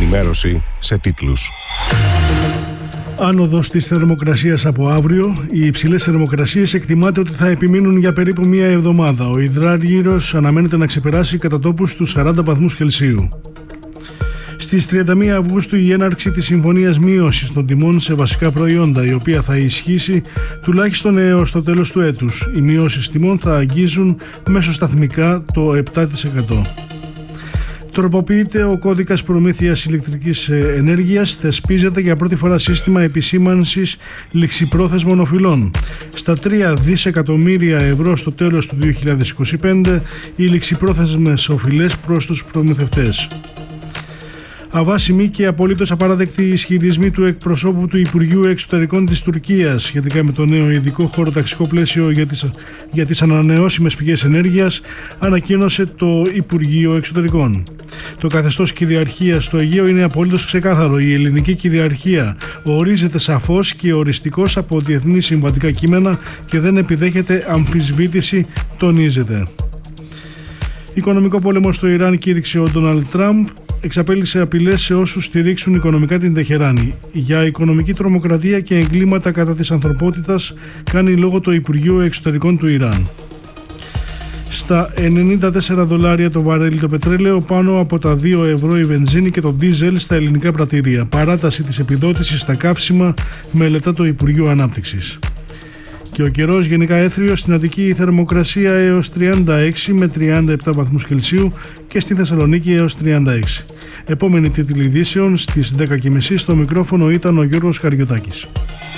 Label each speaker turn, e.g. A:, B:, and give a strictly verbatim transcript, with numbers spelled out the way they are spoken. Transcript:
A: Ενημέρωση σε τίτλους.
B: Άνοδος της θερμοκρασίας από αύριο. Οι υψηλές θερμοκρασίες εκτιμάται ότι θα επιμείνουν για περίπου μία εβδομάδα. Ο υδράργυρος αναμένεται να ξεπεράσει κατά τόπους τους σαράντα βαθμούς Κελσίου. Στις τριάντα μία Αυγούστου η έναρξη της συμφωνίας μείωσης των τιμών σε βασικά προϊόντα, η οποία θα ισχύσει τουλάχιστον έως το τέλος του έτους. Οι μειώσεις τιμών θα αγγίζουν μεσοσταθμικά το επτά τοις εκατό. Τροποποιείται ο κώδικας προμήθειας ηλεκτρικής ενέργειας, θεσπίζεται για πρώτη φορά σύστημα επισήμανσης ληξιπρόθεσμων οφειλών. Στα τρία δισεκατομμύρια ευρώ στο τέλος του δύο χιλιάδες είκοσι πέντε οι ληξιπρόθεσμες οφειλές προς τους προμηθευτές. Αβάσιμοι και απολύτως απαράδεκτοι ισχυρισμοί του εκπροσώπου του Υπουργείου Εξωτερικών της Τουρκίας σχετικά με το νέο ειδικό χωροταξικό πλαίσιο για τις, για τις ανανεώσιμες πηγές ενέργειας, ανακοίνωσε το Υπουργείο Εξωτερικών. Το καθεστώς κυριαρχίας στο Αιγαίο είναι απολύτως ξεκάθαρο. Η ελληνική κυριαρχία ορίζεται σαφώς και οριστικώς από διεθνή συμβατικά κείμενα και δεν επιδέχεται αμφισβήτηση, τονίζεται. Οικονομικό πόλεμο στο Ιράν κήρυξε ο Ντόναλντ Τραμπ. Εξαπέλυσε απειλές σε όσους στηρίξουν οικονομικά την Τεχεράνη. Για οικονομική τρομοκρατία και εγκλήματα κατά της ανθρωπότητας κάνει λόγο το Υπουργείο Εξωτερικών του Ιράν. Στα ενενήντα τέσσερα δολάρια το βαρέλι το πετρέλαιο, πάνω από τα δύο ευρώ η βενζίνη και το ντίζελ στα ελληνικά πρατήρια. Παράταση της επιδότησης στα καύσιμα μελετά το Υπουργείο Ανάπτυξης. Και ο καιρός γενικά έθριος, στην Αττική η θερμοκρασία έως τριάντα έξι με τριάντα επτά βαθμούς Κελσίου και στη Θεσσαλονίκη έως τριάντα έξι. Επόμενη τίτλη ειδήσεων στις δέκα και μισή. Στο μικρόφωνο ήταν ο Γιώργος Καριωτάκης.